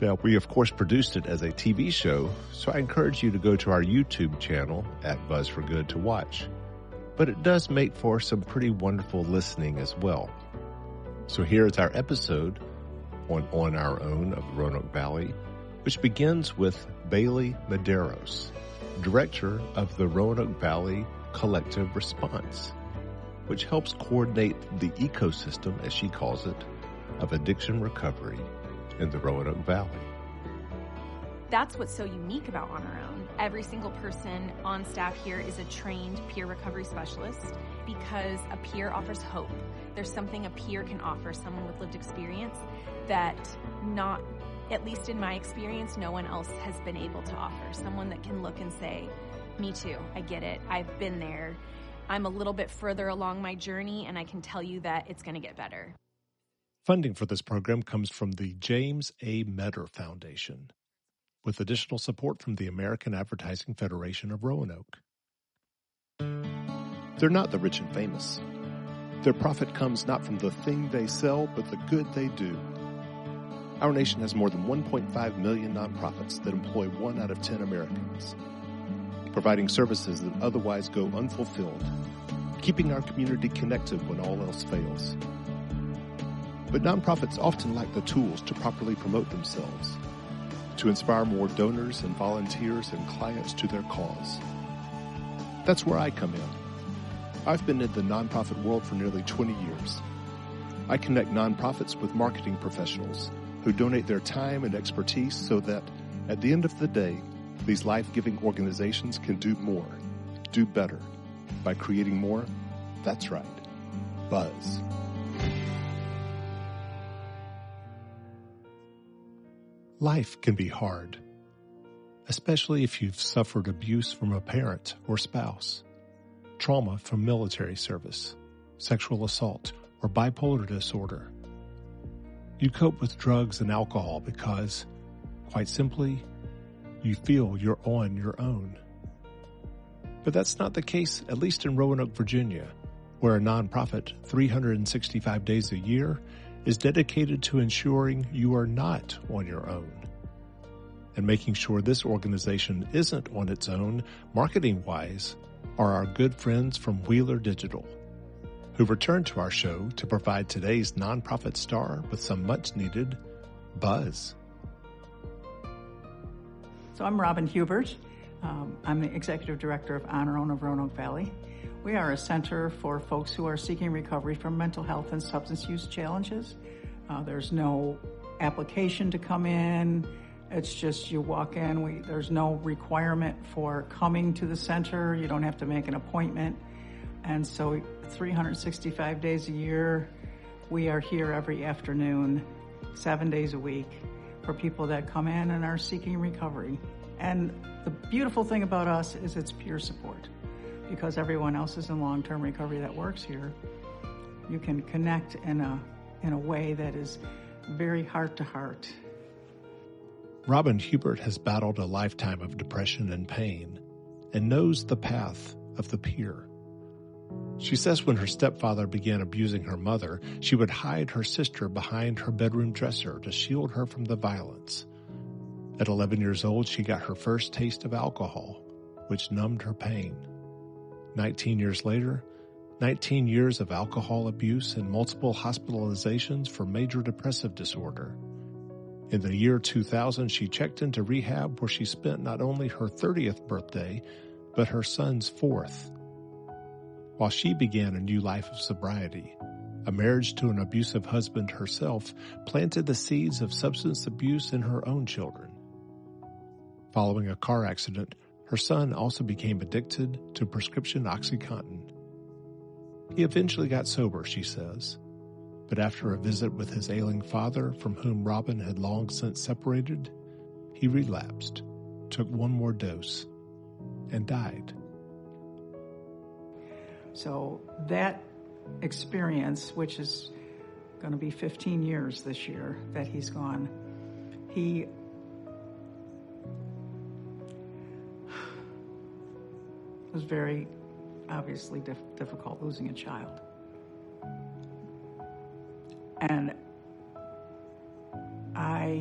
Now, we of course produced it as a TV show, so I encourage you to go to our YouTube channel at Buzz for Good to watch. But it does make for some pretty wonderful listening as well. So here is our episode on Our Own of Roanoke Valley, which begins with Bailey Medeiros, director of the Roanoke Valley Collective Response, which helps coordinate the ecosystem, as she calls it, of addiction recovery in the Roanoke Valley. That's what's so unique about On Our Own. Every single person on staff here is a trained peer recovery specialist because a peer offers hope. There's something a peer can offer someone with lived experience that not, at least in my experience, no one else has been able to offer. Someone that can look and say, me too, I get it, I've been there. I'm a little bit further along my journey and I can tell you that it's going to get better. Funding for this program comes from the James A. Metter Foundation, with additional support from the American Advertising Federation of Roanoke. They're not the rich and famous. Their profit comes not from the thing they sell, but the good they do. Our nation has more than 1.5 million nonprofits that employ 1 out of 10 Americans, providing services that otherwise go unfulfilled, keeping our community connected when all else fails. But nonprofits often lack the tools to properly promote themselves, to inspire more donors and volunteers and clients to their cause. That's where I come in. I've been in the nonprofit world for nearly 20 years. I connect nonprofits with marketing professionals who donate their time and expertise so that, at the end of the day, these life-giving organizations can do more, do better, by creating more, that's right, buzz. Life can be hard, especially if you've suffered abuse from a parent or spouse, trauma from military service, sexual assault, or bipolar disorder. You cope with drugs and alcohol because, quite simply, you feel you're on your own. But that's not the case, at least in Roanoke, Virginia, where a nonprofit 365 days a year is dedicated to ensuring you are not on your own. And making sure this organization isn't on its own, marketing-wise, are our good friends from Wheeler Digital, who returned to our show to provide today's nonprofit star with some much-needed buzz. So I'm Robin Hubert. I'm the Executive Director of On Our Own of Roanoke Valley. We are a center for folks who are seeking recovery from mental health and substance use challenges. There's no application to come in. It's just you walk in. There's no requirement for coming to the center. You don't have to make an appointment. And so 365 days a year, we are here every afternoon, 7 days a week, for people that come in and are seeking recovery. And the beautiful thing about us is it's peer support. Because everyone else is in long-term recovery that works here, you can connect in a way that is very heart-to-heart. Robin Hubert has battled a lifetime of depression and pain and knows the path of the peer. She says when her stepfather began abusing her mother, she would hide her sister behind her bedroom dresser to shield her from the violence. At 11 years old, she got her first taste of alcohol, which numbed her pain. 19 years later, 19 years of alcohol abuse and multiple hospitalizations for major depressive disorder. In the year 2000, she checked into rehab where she spent not only her 30th birthday, but her son's 4th. While she began a new life of sobriety, a marriage to an abusive husband herself planted the seeds of substance abuse in her own children. Following a car accident, her son also became addicted to prescription OxyContin. He eventually got sober, she says, but after a visit with his ailing father, from whom Robin had long since separated, he relapsed, took one more dose, and died. So that experience, which is going to be 15 years this year that he's gone, he was very obviously difficult losing a child. And